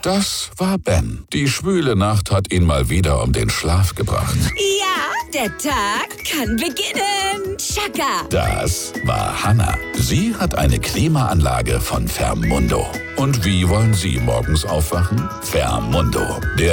Das war Ben. Die schwüle Nacht hat ihn mal wieder um den Schlaf gebracht. Ja, der Tag kann beginnen. Chaka. Das war Hannah. Sie hat eine Klimaanlage von Fermundo. Und wie wollen Sie morgens aufwachen? Fermundo, der